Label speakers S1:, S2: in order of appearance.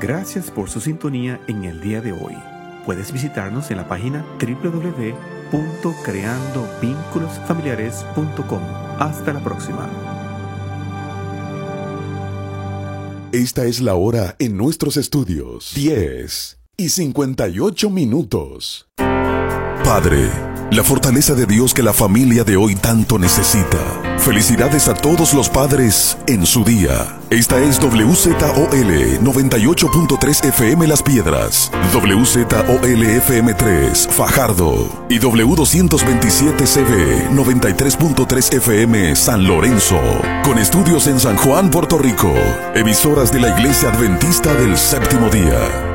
S1: Gracias por su sintonía en el día de hoy. Puedes visitarnos en la página www.creandovínculosfamiliares.com. Hasta la próxima.
S2: Esta es la hora en nuestros estudios. 10:58. Padre, la fortaleza de Dios que la familia de hoy tanto necesita. Felicidades a todos los padres en su día. Esta es WZOL 98.3 FM Las Piedras, WZOL FM 3 Fajardo y W227CB 93.3 FM San Lorenzo, con estudios en San Juan, Puerto Rico, emisoras de la Iglesia Adventista del Séptimo Día.